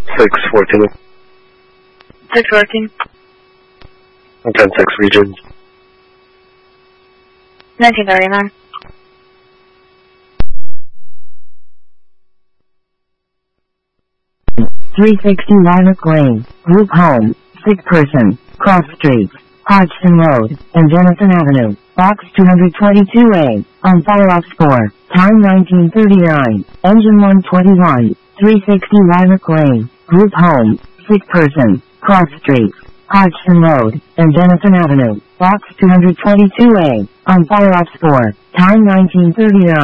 614. 614. 106 Regions. 1939. .360 Lane, Group Home, Sick Person, Cross Streets, Hodgson Road, and Jenison Avenue, Box 222A, on follow-up score, time 1939, engine 121, 360 Lane, Group Home, Sick Person, Cross Streets, Hodgson Road, and Jenison Avenue, Box 222A, on follow-up score, time 1939.